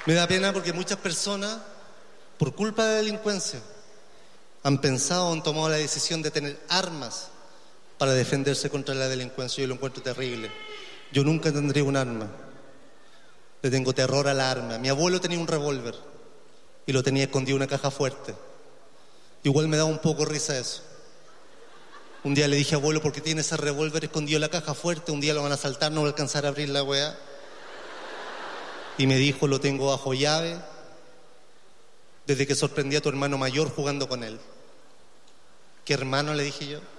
Me da pena porque muchas personas, por culpa de la delincuencia, han pensado, han tomado la decisión de tener armas para defenderse contra la delincuencia. Yo lo encuentro terrible. Yo nunca tendría un arma. Le tengo terror al arma. Mi abuelo tenía un revólver y lo tenía escondido en una caja fuerte. Igual me da un poco risa eso. Un día le dije, abuelo, ¿por qué tiene ese revólver escondido en la caja fuerte? Un día lo van a asaltar, no va a alcanzar a abrir la weá. Y me dijo, lo tengo bajo llave desde que sorprendí a tu hermano mayor jugando con él. ¿Qué hermano? Le dije yo.